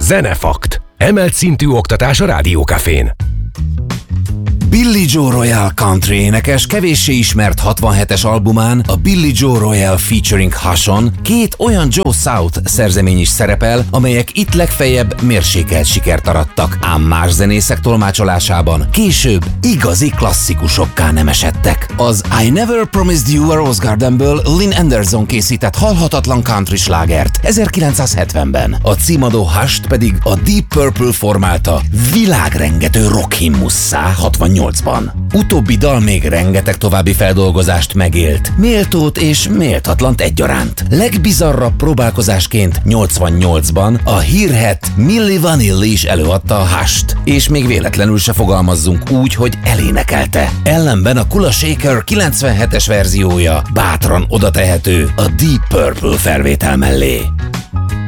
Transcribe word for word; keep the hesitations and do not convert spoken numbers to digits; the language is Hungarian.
Zenefakt. Emelt szintű oktatás a Rádió Cafén. Billie Joe Royal country énekes kevéssé ismert hatvanhetes albumán, a Billie Joe Royal featuring Hush-on két olyan Joe South szerzemény is szerepel, amelyek itt legfeljebb mérsékelt sikert arattak, ám más zenészek tolmácsolásában később igazi klasszikusokká nemesedtek. Az I Never Promised You a Rose Gardenből Lynn Anderson készített halhatatlan country slágert ezerkilencszázhetvenben, a címadó Hush-t pedig a Deep Purple formálta világrengető rock himnusszá hatvannyolcban. Utóbbi dal még rengeteg további feldolgozást megélt, méltót és méltatlant egyaránt. Legbizarrabb próbálkozásként nyolcvannyolcban a hírhedt Milli Vanilli is előadta a Hush-t, és még véletlenül se fogalmazzunk úgy, hogy elénekelte. Ellenben a Kula Shaker kilencvenhetes verziója bátran odatehető a Deep Purple felvétel mellé.